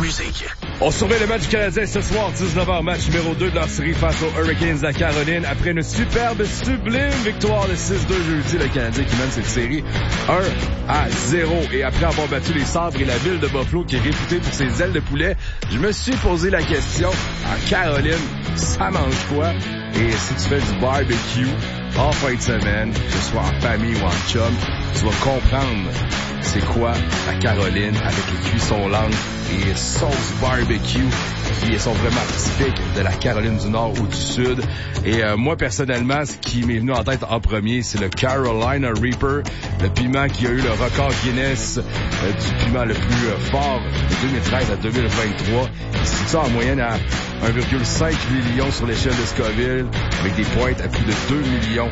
musique. On surveille le match du Canadien ce soir, 19h, match numéro 2 de leur série face aux Hurricanes de la Caroline. Après une superbe, sublime victoire de 6-2 jeudi, le Canadien qui mène cette série 1-0. Et après avoir battu les Sabres et la ville de Buffalo qui est réputée pour ses ailes de poulet, je me suis posé la question, en Caroline, ça mange quoi? Et si tu fais du barbecue en fin de semaine, que ce soit en famille ou en chum, tu vas comprendre c'est quoi la Caroline avec les cuissons langues et sauce barbecue qui sont vraiment typiques de la Caroline du Nord ou du Sud. Et moi, personnellement, ce qui m'est venu en tête en premier, c'est le Carolina Reaper, le piment qui a eu le record Guinness du piment le plus fort de 2013 à 2023. Il se situe en moyenne à 1,5 million sur l'échelle de Scoville, avec des pointes à plus de 2 millions,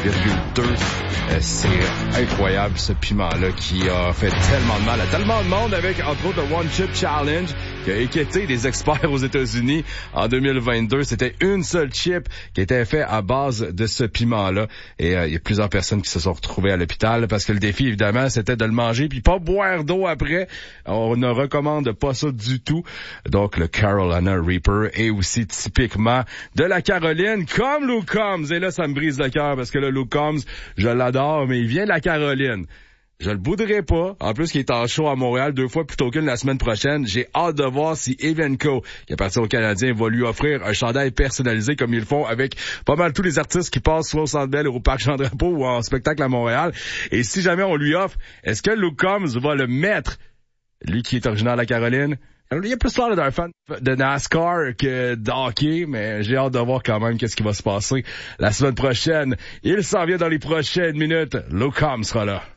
c'est incroyable ce piment-là qui a fait tellement de mal à tellement de monde avec, entre autres, le One Chip Challenge qui a inquiété des experts aux États-Unis en 2022. C'était une seule chip qui était faite à base de ce piment-là. Et il y a plusieurs personnes qui se sont retrouvées à l'hôpital parce que le défi, évidemment, c'était de le manger puis pas boire d'eau après. On ne recommande pas ça du tout. Donc, le Carolina Reaper est aussi typiquement de la Caroline, comme Luke Combs. Et là, ça me brise le cœur parce que le Luke Combs, je l'adore, mais il vient de la Caroline. Je le bouderai pas. En plus, qu'il est en show à Montréal 2 fois plutôt qu'une la semaine prochaine. J'ai hâte de voir si Evenco, qui appartient au Canadien, va lui offrir un chandail personnalisé comme ils le font avec pas mal tous les artistes qui passent soit au Centre Bell ou au Parc Jean-Drapeau ou en spectacle à Montréal. Et si jamais on lui offre, est-ce que Luke Combs va le mettre? Lui qui est originaire de la Caroline. Il y a plus l'air d'un fan de NASCAR que de hockey, mais j'ai hâte de voir quand même qu'est-ce qui va se passer la semaine prochaine. Il s'en vient dans les prochaines minutes. Luke Combs sera là.